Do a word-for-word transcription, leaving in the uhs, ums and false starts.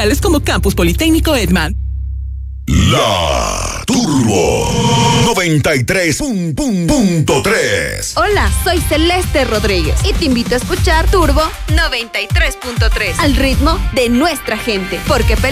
como Campus Politécnico Edman. La Turbo noventa y tres punto tres. Hola, soy Celeste Rodríguez y te invito a escuchar Turbo noventa y tres punto tres al ritmo de nuestra gente, porque